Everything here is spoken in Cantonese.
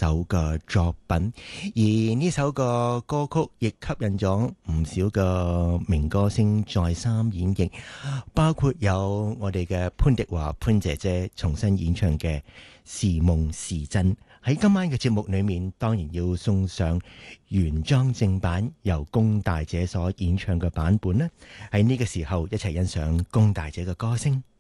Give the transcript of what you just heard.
首嘅作品，而呢首嘅歌曲亦吸引咗唔少嘅名歌星再三演繹，包括有我哋嘅潘迪華潘姐姐重新演唱嘅《是夢是真》。喺今晚嘅節目裏面，當然要送上原裝正版由龔大姐所演唱嘅版本啦。喺呢個時候，一齊欣賞龔大姐嘅歌聲。